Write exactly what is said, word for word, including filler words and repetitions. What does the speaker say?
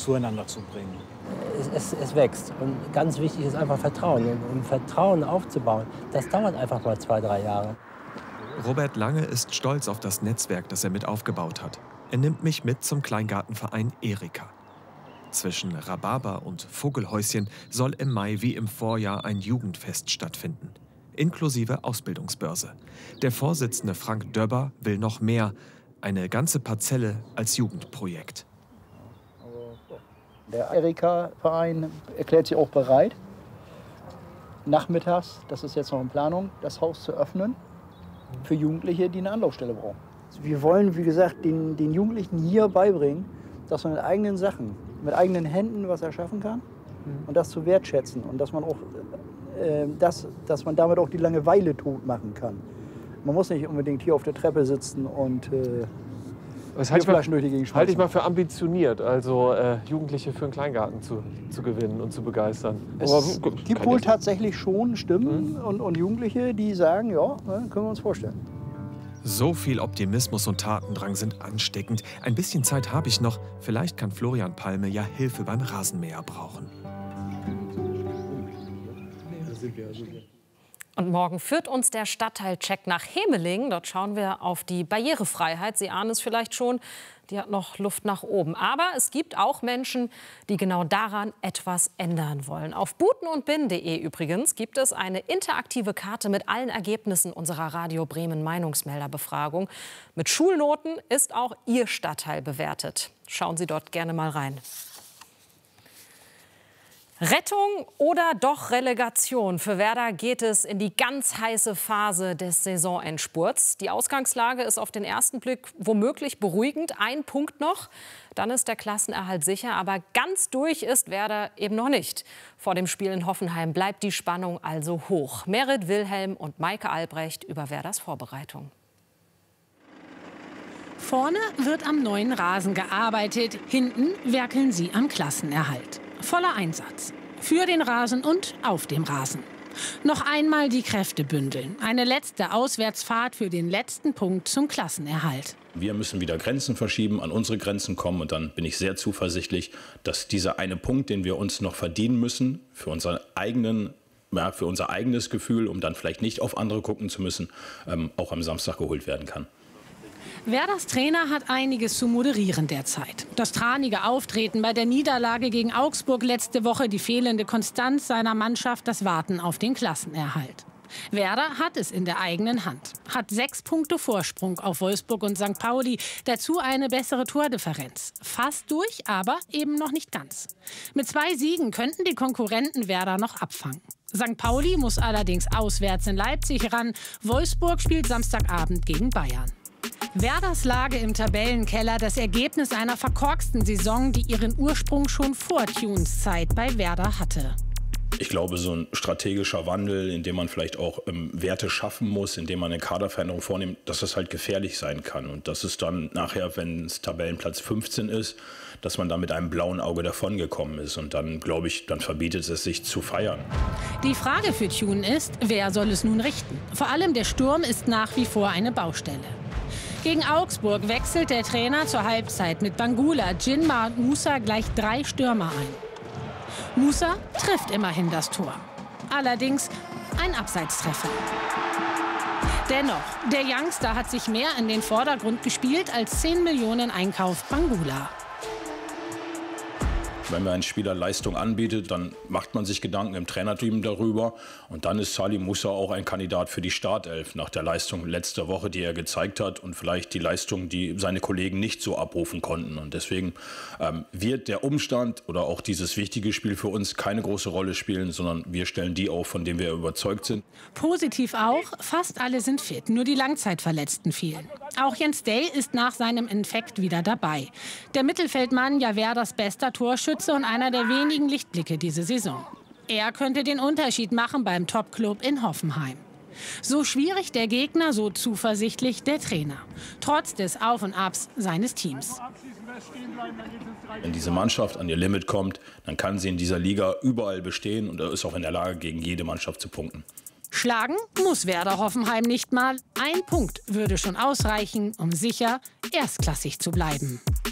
zueinander zu bringen. Es, es, es wächst. Und ganz wichtig ist einfach Vertrauen. Und um Vertrauen aufzubauen, das dauert einfach mal zwei, drei Jahre. Robert Lange ist stolz auf das Netzwerk, das er mit aufgebaut hat. Er nimmt mich mit zum Kleingartenverein Erika. Zwischen Rhabarber und Vogelhäuschen soll im Mai wie im Vorjahr ein Jugendfest stattfinden. Inklusive Ausbildungsbörse. Der Vorsitzende Frank Döbber will noch mehr. Eine ganze Parzelle als Jugendprojekt. Der Erika-Verein erklärt sich auch bereit, nachmittags, das ist jetzt noch in Planung, das Haus zu öffnen für Jugendliche, die eine Anlaufstelle brauchen. Wir wollen, wie gesagt, den, den Jugendlichen hier beibringen, dass man mit eigenen Sachen, mit eigenen Händen was erschaffen kann und das zu wertschätzen und dass man, auch, äh, das, dass man damit auch die Langeweile tot machen kann. Man muss nicht unbedingt hier auf der Treppe sitzen und äh, das halte ich, mal, halte ich mal für ambitioniert, also äh, Jugendliche für einen Kleingarten zu, zu gewinnen und zu begeistern. Es Aber, gibt wohl tatsächlich schon Stimmen mhm. und, und Jugendliche, die sagen, ja, können wir uns vorstellen. So viel Optimismus und Tatendrang sind ansteckend. Ein bisschen Zeit habe ich noch. Vielleicht kann Florian Palme ja Hilfe beim Rasenmäher brauchen. Und morgen führt uns der Stadtteilcheck nach Hemeling. Dort schauen wir auf die Barrierefreiheit. Sie ahnen es vielleicht schon, die hat noch Luft nach oben. Aber es gibt auch Menschen, die genau daran etwas ändern wollen. Auf buten und bin punkt de übrigens gibt es eine interaktive Karte mit allen Ergebnissen unserer Radio Bremen Meinungsmelderbefragung. Mit Schulnoten ist auch Ihr Stadtteil bewertet. Schauen Sie dort gerne mal rein. Rettung oder doch Relegation? Für Werder geht es in die ganz heiße Phase des Saisonendspurts. Die Ausgangslage ist auf den ersten Blick womöglich beruhigend. Ein Punkt noch, dann ist der Klassenerhalt sicher. Aber ganz durch ist Werder eben noch nicht. Vor dem Spiel in Hoffenheim bleibt die Spannung also hoch. Merit Wilhelm und Maike Albrecht über Werders Vorbereitung. Vorne wird am neuen Rasen gearbeitet, hinten werkeln sie am Klassenerhalt. Voller Einsatz. Für den Rasen und auf dem Rasen. Noch einmal die Kräfte bündeln. Eine letzte Auswärtsfahrt für den letzten Punkt zum Klassenerhalt. Wir müssen wieder Grenzen verschieben, an unsere Grenzen kommen. Und dann bin ich sehr zuversichtlich, dass dieser eine Punkt, den wir uns noch verdienen müssen, für unseren eigenen ja, für unser eigenes Gefühl, um dann vielleicht nicht auf andere gucken zu müssen, ähm, auch am Samstag geholt werden kann. Werders Trainer hat einiges zu moderieren derzeit. Das tranige Auftreten bei der Niederlage gegen Augsburg letzte Woche, die fehlende Konstanz seiner Mannschaft, das Warten auf den Klassenerhalt. Werder hat es in der eigenen Hand, hat sechs Punkte Vorsprung auf Wolfsburg und Sankt Pauli, dazu eine bessere Tordifferenz. Fast durch, aber eben noch nicht ganz. Mit zwei Siegen könnten die Konkurrenten Werder noch abfangen. Sankt Pauli muss allerdings auswärts in Leipzig ran. Wolfsburg spielt Samstagabend gegen Bayern. Werders Lage im Tabellenkeller, das Ergebnis einer verkorksten Saison, die ihren Ursprung schon vor Tunes Zeit bei Werder hatte. Ich glaube, so ein strategischer Wandel, in dem man vielleicht auch ähm, Werte schaffen muss, in dem man eine Kaderveränderung vornimmt, dass das halt gefährlich sein kann. Und dass es dann nachher, wenn es Tabellenplatz fünfzehn ist, dass man da mit einem blauen Auge davongekommen ist. Und dann, glaube ich, dann verbietet es sich zu feiern. Die Frage für Thune ist, wer soll es nun richten? Vor allem der Sturm ist nach wie vor eine Baustelle. Gegen Augsburg wechselt der Trainer zur Halbzeit mit Bangula, Jinma und Musa gleich drei Stürmer ein. Musa trifft immerhin das Tor. Allerdings ein Abseitstreffer. Dennoch, der Youngster hat sich mehr in den Vordergrund gespielt als zehn Millionen Einkauf Bangula. Wenn mir ein Spieler Leistung anbietet, dann macht man sich Gedanken im Trainerteam darüber. Und dann ist Salih Musa auch ein Kandidat für die Startelf nach der Leistung letzter Woche, die er gezeigt hat. Und vielleicht die Leistung, die seine Kollegen nicht so abrufen konnten. Und deswegen ähm, wird der Umstand oder auch dieses wichtige Spiel für uns keine große Rolle spielen, sondern wir stellen die auf, von denen wir überzeugt sind. Positiv auch, fast alle sind fit, nur die Langzeitverletzten fehlen. Auch Jens Day ist nach seinem Infekt wieder dabei. Der Mittelfeldmann, ja Werders bester Torschütze und einer der wenigen Lichtblicke diese Saison. Er könnte den Unterschied machen beim Topclub in Hoffenheim. So schwierig der Gegner, so zuversichtlich der Trainer. Trotz des Auf und Abs seines Teams. Wenn diese Mannschaft an ihr Limit kommt, dann kann sie in dieser Liga überall bestehen und ist auch in der Lage, gegen jede Mannschaft zu punkten. Schlagen muss Werder Hoffenheim nicht mal. Ein Punkt würde schon ausreichen, um sicher erstklassig zu bleiben.